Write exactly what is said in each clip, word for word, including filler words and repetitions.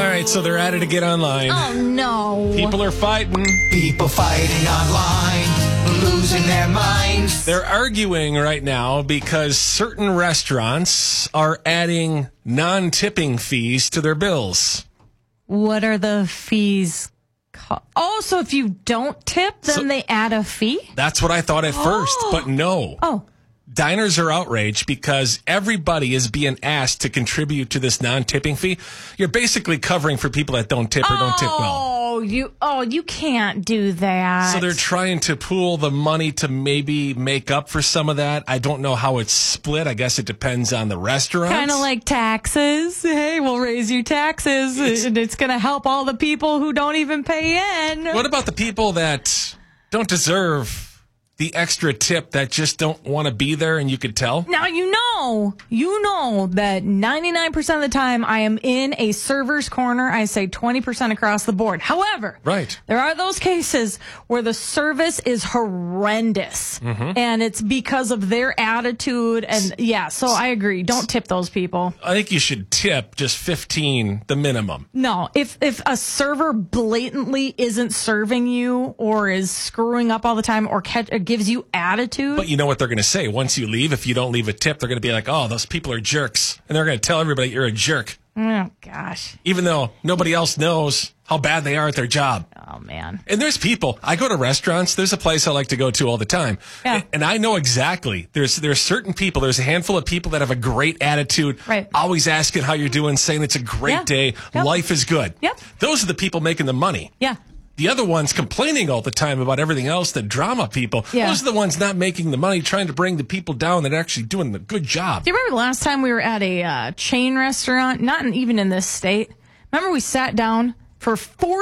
right, so they're at it again online. Oh, no. People are fighting. People fighting online, losing their minds. They're arguing right now because certain restaurants are adding non-tipping fees to their bills. What are the fees called? Oh, so if you don't tip, then So- they add a fee? That's what I thought at first, but no. Oh. Diners are outraged because everybody is being asked to contribute to this non-tipping fee. You're basically covering for people that don't tip or don't tip well. Oh, you oh, you can't do that. So they're trying to pool the money to maybe make up for some of that. I don't know how it's split. I guess it depends on the restaurant. Kind of like taxes. Hey, we'll raise your taxes. It's- and it's going to help all the people who don't even pay in. What about the people that don't deserve the extra tip, that just don't want to be there and you could tell? Now, you know, you know that ninety-nine percent of the time I am in a server's corner. I say twenty percent across the board. However, Right. there are those cases where the service is horrendous Mm-hmm. and it's because of their attitude. And yeah, so I agree. Don't tip those people. I think you should tip just fifteen, the minimum. No, if if a server blatantly isn't serving you or is screwing up all the time or, catch, or gives you attitude. But you know what they're going to say. Once you leave, if you don't leave a tip, they're going to be like, oh, those people are jerks. And they're going to tell everybody you're a jerk, Oh, gosh. even though nobody else knows how bad they are at their job. Oh, man. And there's people, I go to restaurants. There's a place I like to go to all the time. Yeah. And I know exactly. There's there's certain people, there's a handful of people that have a great attitude. Right. Always asking how you're doing, saying it's a great Yeah. day. Yep. Life is good. Yep. Those are the people making the money. Yeah. The other ones complaining all the time about everything else, the drama people. Yeah. Those are the ones not making the money, trying to bring the people down that are actually doing the good job. Do you remember the last time we were at a uh, chain restaurant, not in, even in this state? Remember we sat down for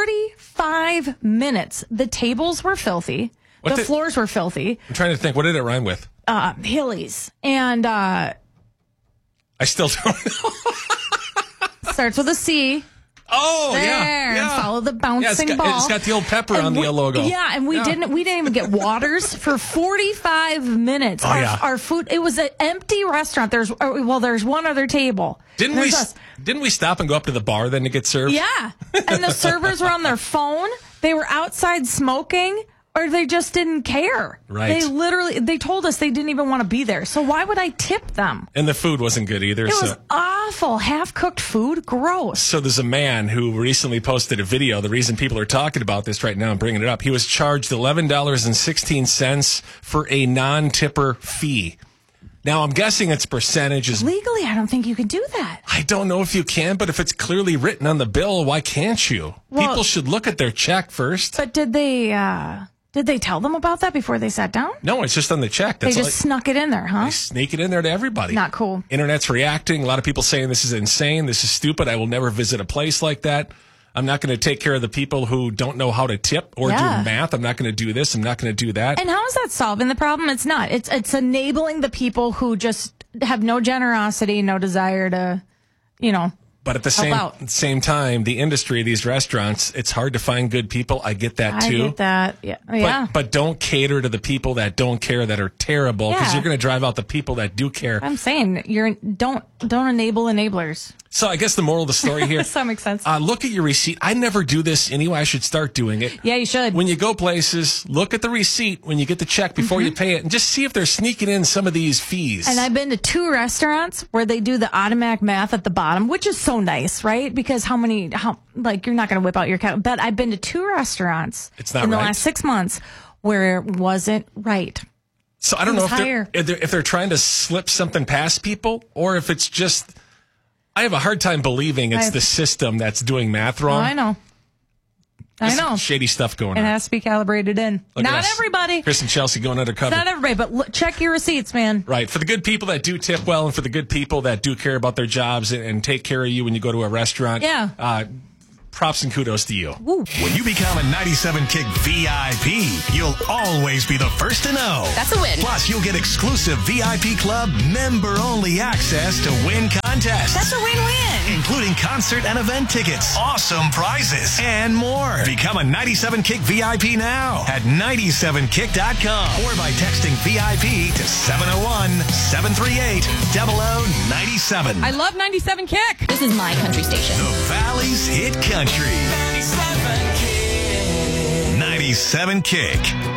forty-five minutes. The tables were filthy. What the did- floors were filthy. I'm trying to think, what did it rhyme with? Uh, Hillies. And uh, I still don't know. starts with a C. Oh, There, yeah. yeah. and follow the bouncing yeah, it's got, ball. It's got the old pepper And on we- the logo. Yeah, and we Yeah. didn't we didn't even get waters for forty-five minutes. Oh, our, yeah. our food, it was an empty restaurant. There's uh, well, there's one other table. Didn't And we? there's us. Didn't we stop and go up to the bar then to get served? Yeah, and the servers were on their phone. They were outside smoking, or they just didn't care. Right. They literally they told us they didn't even want to be there. So why would I tip them? And the food wasn't good either. It so. was awful. Half cooked food, gross. So there's a man who recently posted a video. The reason people are talking about this right now and bringing it up, he was charged eleven dollars and sixteen cents for a non-tipper fee. Now, I'm guessing it's percentages. Legally, I don't think you can do that. I don't know if you can, but if it's clearly written on the bill, why can't you? Well- People should look at their check first. But did they uh, did they tell them about that before they sat down? No, it's just on the check. They That's just all. snuck it in there, huh? They sneak it in there to everybody. Not cool. Internet's reacting. A lot of people saying this is insane. This is stupid. I will never visit a place like that. I'm not going to take care of the people who don't know how to tip or Yeah. do math. I'm not going to do this. I'm not going to do that. And how is that solving the problem? It's not. It's it's enabling the people who just have no generosity, no desire to, you know. But at the Help same out. same time, the industry, these restaurants, it's hard to find good people. I get that I too. get that. Yeah. But, yeah. but don't cater to the people that don't care, that are terrible, because Yeah. you're going to drive out the people that do care. I'm saying you're don't don't enable enablers. So I guess the moral of the story here, Does that make sense? uh, look at your receipt. I never do this anyway. I should start doing it. Yeah, you should. When you go places, look at the receipt when you get the check before you pay it, and just see if they're sneaking in some of these fees. And I've been to two restaurants where they do the automatic math at the bottom, which is so nice, right? Because how many, how like you're not going to whip out your account. But I've been to two restaurants It's not in the right. last six months where it wasn't right. So I don't It know was if they're, higher. if they're if they're trying to slip something past people, or if it's just. I have a hard time believing it's I've- the system that's doing math Oh, wrong. I know. I There's know. shady stuff going It on. has to be calibrated in. Look at Not us. everybody. Chris and Chelsea going undercover. Not everybody, but look, check your receipts, man. Right. For the good people that do tip well, and for the good people that do care about their jobs and, and take care of you when you go to a restaurant. Yeah. Uh, props and kudos to you. Woo. When you become a ninety-seven Kick V I P, you'll always be the first to know. That's a win. Plus, you'll get exclusive V I P Club member-only access to win contests. That's a win-win. Including concert and event tickets, awesome prizes, and more. Become a ninety-seven Kick V I P now at ninety-seven kick dot com or by texting V I P to seven oh one, seven three eight, oh oh nine seven. I love ninety-seven Kick. This is my country station. The Valley's News Hit Country. ninety-seven Kick.